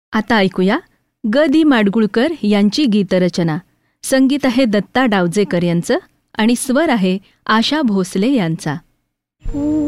आता ऐकूया ग दी माडगुळकर यांची गीतरचना. संगीत आहे दत्ता डावजेकर यांचं आणि स्वर आहे आशा भोसले यांचा.